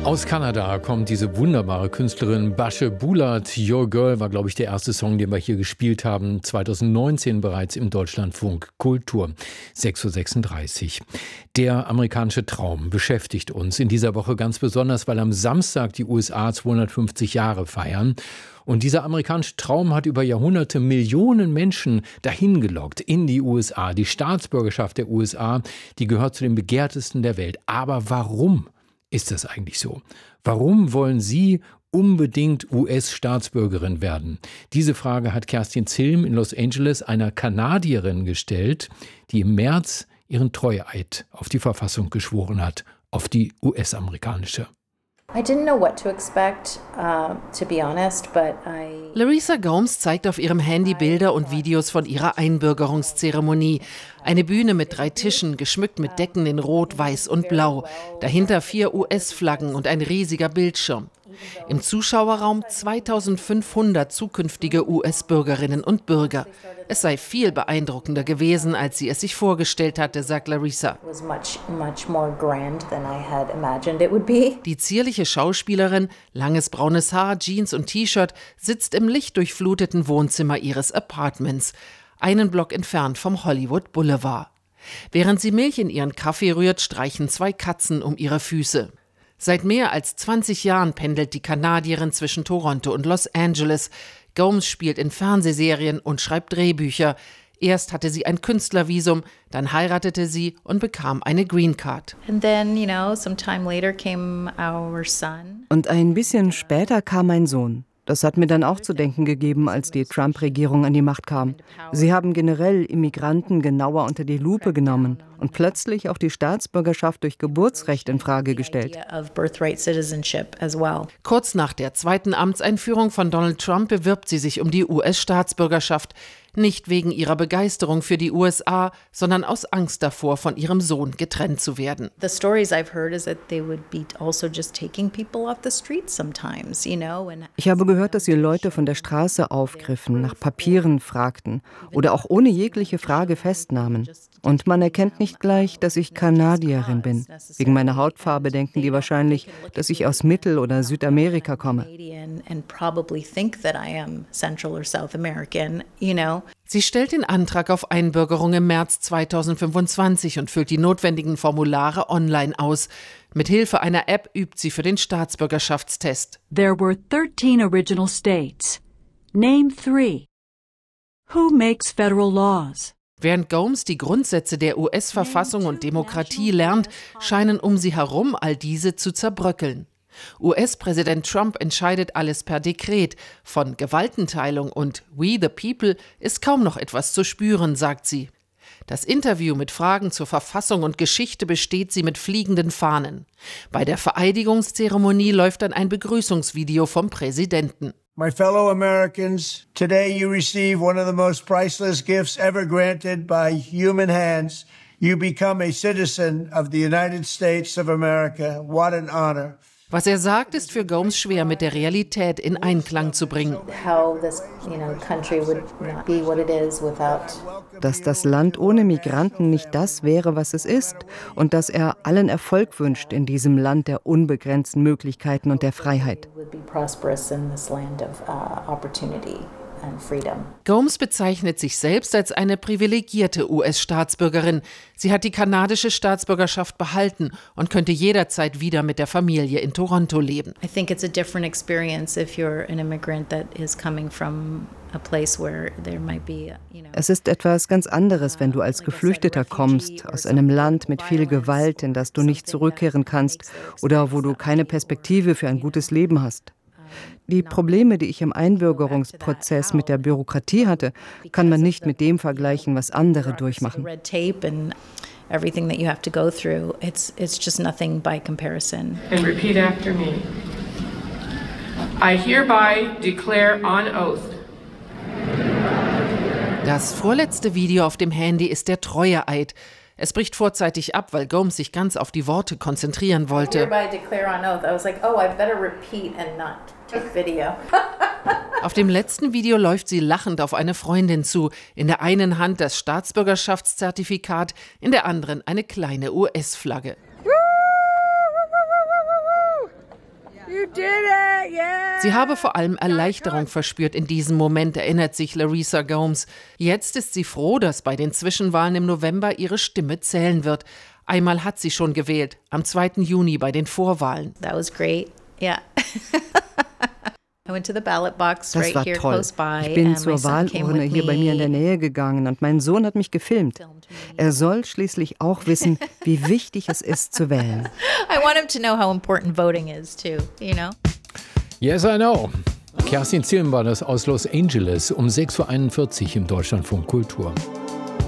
Aus Kanada kommt diese wunderbare Künstlerin Bashe Bulat. Your Girl war, glaube ich, der erste Song, den wir hier gespielt haben. 2019 bereits im Deutschlandfunk Kultur. 6.36 Uhr. Der amerikanische Traum beschäftigt uns in dieser Woche ganz besonders, weil am Samstag die USA 250 Jahre feiern. Und dieser amerikanische Traum hat über Jahrhunderte Millionen Menschen dahin gelockt in die USA. Die Staatsbürgerschaft der USA, die gehört zu den begehrtesten der Welt. Aber warum ist das eigentlich so? Warum wollen Sie unbedingt US-Staatsbürgerin werden? Diese Frage hat Kerstin Zilm in Los Angeles einer Kanadierin gestellt, die im März ihren Treueid auf die Verfassung geschworen hat, auf die US-amerikanische. Larissa Gomes zeigt auf ihrem Handy Bilder und Videos von ihrer Einbürgerungszeremonie. Eine Bühne mit 3 Tischen, geschmückt mit Decken in Rot, Weiß und Blau. Dahinter 4 US-Flaggen und ein riesiger Bildschirm. Im Zuschauerraum 2500 zukünftige US-Bürgerinnen und Bürger. Es sei viel beeindruckender gewesen, als sie es sich vorgestellt hatte, sagt Larissa. Die zierliche Schauspielerin, langes braunes Haar, Jeans und T-Shirt, sitzt im lichtdurchfluteten Wohnzimmer ihres Apartments, einen Block entfernt vom Hollywood Boulevard. Während sie Milch in ihren Kaffee rührt, streichen 2 Katzen um ihre Füße. Seit mehr als 20 Jahren pendelt die Kanadierin zwischen Toronto und Los Angeles. Gomes spielt in Fernsehserien und schreibt Drehbücher. Erst hatte sie ein Künstlervisum, dann heiratete sie und bekam eine Green Card. Und ein bisschen später kam mein Sohn. Das hat mir dann auch zu denken gegeben, als die Trump-Regierung an die Macht kam. Sie haben generell Immigranten genauer unter die Lupe genommen und plötzlich auch die Staatsbürgerschaft durch Geburtsrecht in Frage gestellt. Kurz nach der zweiten Amtseinführung von Donald Trump bewirbt sie sich um die US-Staatsbürgerschaft. Nicht wegen ihrer Begeisterung für die USA, sondern aus Angst davor, von ihrem Sohn getrennt zu werden. Ich habe gehört, dass sie Leute von der Straße aufgriffen, nach Papieren fragten oder auch ohne jegliche Frage festnahmen. Und man erkennt nicht gleich, dass ich Kanadierin bin. Wegen meiner Hautfarbe denken die wahrscheinlich, dass ich aus Mittel- oder Südamerika komme. Sie stellt den Antrag auf Einbürgerung im März 2025 und füllt die notwendigen Formulare online aus. Mit Hilfe einer App übt sie für den Staatsbürgerschaftstest. There were 13 original states. Name 3. Who makes federal laws? Während Gomes die Grundsätze der US-Verfassung und Demokratie lernt, scheinen um sie herum all diese zu zerbröckeln. US-Präsident Trump entscheidet alles per Dekret. Von Gewaltenteilung und We the People ist kaum noch etwas zu spüren, sagt sie. Das Interview mit Fragen zur Verfassung und Geschichte besteht sie mit fliegenden Fahnen. Bei der Vereidigungszeremonie läuft dann ein Begrüßungsvideo vom Präsidenten. My fellow Americans, today you receive one of the most priceless gifts ever granted by human hands. You become a citizen of the United States of America. What an honor. Was er sagt, ist für Gomes schwer mit der Realität in Einklang zu bringen. Dass das Land ohne Migranten nicht das wäre, was es ist, und dass er allen Erfolg wünscht in diesem Land der unbegrenzten Möglichkeiten und der Freiheit. Gomes bezeichnet sich selbst als eine privilegierte US-Staatsbürgerin. Sie hat die kanadische Staatsbürgerschaft behalten und könnte jederzeit wieder mit der Familie in Toronto leben. I think it's a different experience if you're an immigrant that is coming from a place where there might be, Es ist etwas ganz anderes, wenn du als Geflüchteter kommst, aus einem Land mit viel Gewalt, in das du nicht zurückkehren kannst oder wo du keine Perspektive für ein gutes Leben hast. Die Probleme, die ich im Einbürgerungsprozess mit der Bürokratie hatte, kann man nicht mit dem vergleichen, was andere durchmachen. Everything that you have to go through, it's just nothing by comparison. And repeat after me. I hereby declare on oath. Das vorletzte Video auf dem Handy ist der Treueeid. Es bricht vorzeitig ab, weil Gomes sich ganz auf die Worte konzentrieren wollte. Auf dem letzten Video läuft sie lachend auf eine Freundin zu. In der einen Hand das Staatsbürgerschaftszertifikat, in der anderen eine kleine US-Flagge. Sie habe vor allem Erleichterung verspürt in diesem Moment, erinnert sich Larissa Gomes. Jetzt ist sie froh, dass bei den Zwischenwahlen im November ihre Stimme zählen wird. Einmal hat sie schon gewählt, am 2. Juni bei den Vorwahlen. That was great. Yeah. Das war toll. Ich bin zur Wahlurne hier bei mir in der Nähe gegangen und mein Sohn hat mich gefilmt. Er soll schließlich auch wissen, wie wichtig es ist zu wählen. I want him to know how important voting is too, you know? Yes, I know. Kerstin Zielen war das aus Los Angeles um 6:41 Uhr im Deutschlandfunk Kultur.